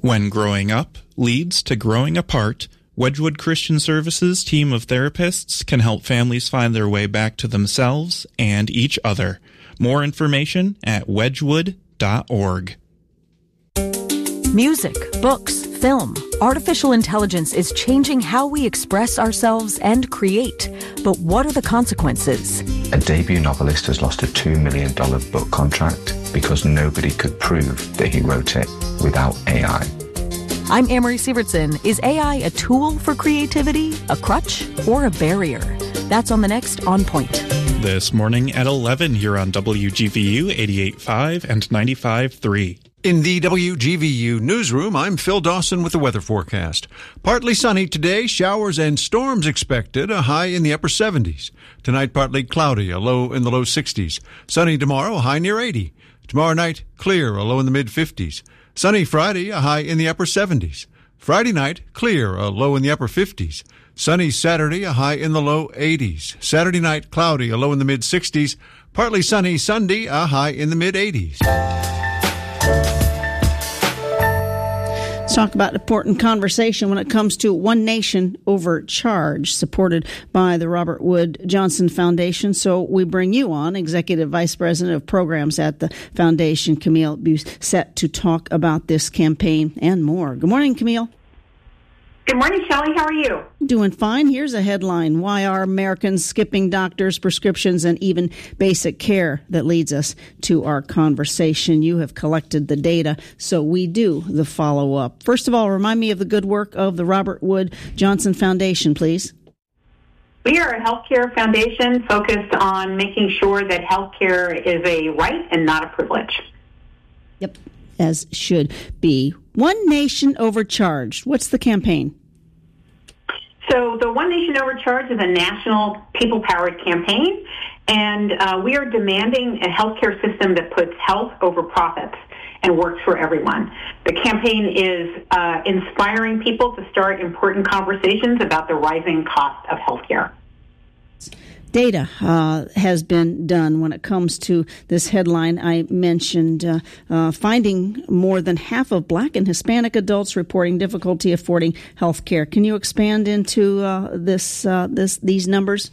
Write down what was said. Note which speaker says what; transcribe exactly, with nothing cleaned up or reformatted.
Speaker 1: When growing up leads to growing apart, Wedgwood Christian Services team of therapists can help families find their way back to themselves and each other. More information at wedgwood dot org.
Speaker 2: Music, books, film. Artificial intelligence is changing how we express ourselves and create. But what are the consequences?
Speaker 3: A debut novelist has lost a two million dollars book contract because nobody could prove that he wrote it without A I.
Speaker 2: I'm Amory Sievertson. Is A I a tool for creativity, a crutch, or a barrier? That's on the next On Point.
Speaker 1: This morning at eleven here on W G V U eighty-eight point five and ninety-five point three.
Speaker 4: In the W G V U newsroom, I'm Phil Dawson with the weather forecast. Partly sunny today, showers and storms expected, a high in the upper seventies. Tonight, partly cloudy, a low in the low sixties. Sunny tomorrow, a high near eighty. Tomorrow night, clear, a low in the mid-fifties. Sunny Friday, a high in the upper seventies. Friday night, clear, a low in the upper fifties. Sunny Saturday, a high in the low eighties. Saturday night, cloudy, a low in the mid-sixties. Partly sunny Sunday, a high in the mid-eighties.
Speaker 5: Let's talk about important conversation when it comes to One Nation Over Charge, supported by the Robert Wood Johnson Foundation. So we bring you on, Executive Vice President of Programs at the Foundation, Camille Busette, to talk about this campaign and more. Good morning, Camille.
Speaker 6: Good morning, Shelley. How are you?
Speaker 5: Doing fine. Here's a headline. Why are Americans skipping doctors, prescriptions, and even basic care? That leads us to our conversation. You have collected the data, so we do the follow-up. First of all, remind me of the good work of the Robert Wood Johnson Foundation, please.
Speaker 6: We are a healthcare foundation focused on making sure that healthcare is a right and not a privilege.
Speaker 5: Yep, as should be. One Nation Overcharged. What's the campaign?
Speaker 6: So the One Nation Overcharged is a national people-powered campaign, and uh, we are demanding a healthcare system that puts health over profits and works for everyone. The campaign is uh, inspiring people to start important conversations about the rising cost of healthcare.
Speaker 5: Data uh, has been done when it comes to this headline I mentioned, uh, uh, finding more than half of Black and Hispanic adults reporting difficulty affording health care. Can you expand into uh, this, uh, this these numbers?